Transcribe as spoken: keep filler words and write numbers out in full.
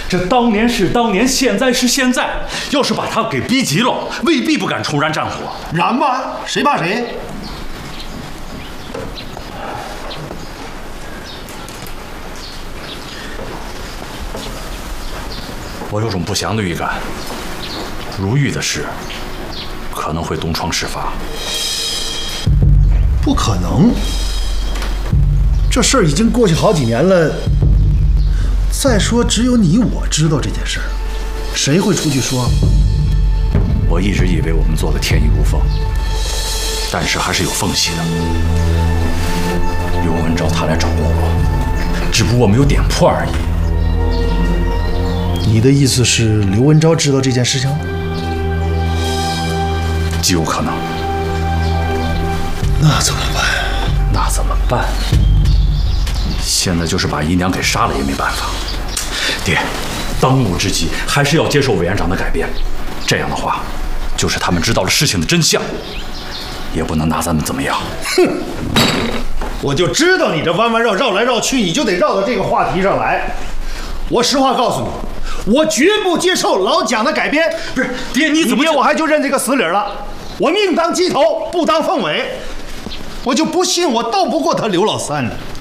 这当年是当年，现在是现在。要是把他给逼急了，未必不敢重燃战火。 燃吧，谁怕谁？ 我有种不祥的预感，如玉的事可能会东窗事发。 不可能，这事儿已经过去好几年了。再说，只有你我知道这件事儿，谁会出去说？ 我一直以为我们做的天衣无缝，但是还是有缝隙的。刘文昭他来找过我，只不过没有点破而已。 你的意思是刘文昭知道这件事情？ 极有可能。 那怎么办？ 那怎么办？现在就是把姨娘给杀了也没办法。爹，当务之急还是要接受委员长的改编。这样的话，就是他们知道了事情的真相，也不能拿咱们怎么样。 哼！我就知道你这弯弯绕绕来绕去，你就得绕到这个话题上来。我实话告诉你，我绝不接受老蒋的改编。 不是，爹，你怎么？ 爹，我还就认这个死理了。我命当鸡头，不当凤尾。我就不信我斗不过他刘老三呢。